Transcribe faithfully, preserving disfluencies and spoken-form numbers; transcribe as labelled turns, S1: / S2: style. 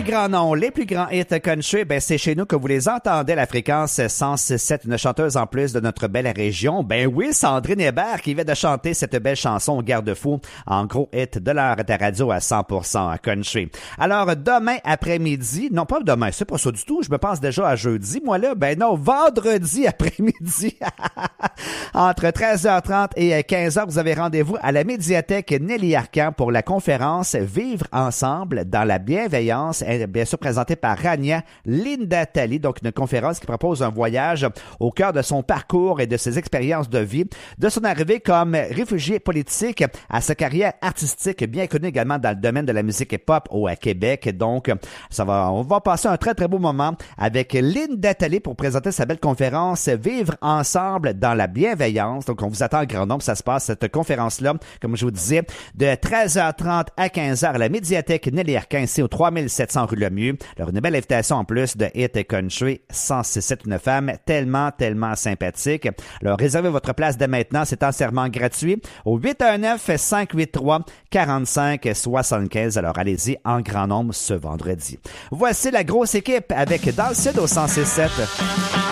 S1: grand nom, les plus grands hits country, ben c'est chez nous que vous les entendez à la fréquence cent six sept, une chanteuse en plus de notre belle région. Ben oui, Sandrine Hébert qui vient de chanter cette belle chanson Garde-fou en gros hit de l'heure de radio à cent pour cent country. Alors demain après-midi, non pas demain, c'est pas ça du tout, je me pense déjà à jeudi, moi là, ben non, vendredi après-midi, entre treize heures trente et quinze heures, vous avez rendez-vous à la médiathèque Nelly Arcan pour la conférence Vivre ensemble dans la bienveillance, bien sûr présentée par Rania Linda Talley, donc une conférence qui propose un voyage au cœur de son parcours et de ses expériences de vie, de son arrivée comme réfugié politique à sa carrière artistique, bien connue également dans le domaine de la musique hip-hop au Québec. Donc, ça va, on va passer un très très beau moment avec Linda Talley pour présenter sa belle conférence Vivre ensemble dans la bienveillance. Donc, on vous attend en grand nombre. Ça se passe, cette conférence-là, comme je vous disais, de treize heures trente à quinze heures à la médiathèque Nelly Arcan, ici au trois mille sept cents rue Lemieux. Alors, une belle invitation en plus de Hit Country cent six sept, une femme tellement, tellement sympathique. Alors, réservez votre place dès maintenant. C'est entièrement gratuit au huit un neuf, cinq huit trois, quatre cinq sept cinq. Alors, allez-y en grand nombre ce vendredi. Voici la grosse équipe avec Dans le Sud au cent six sept.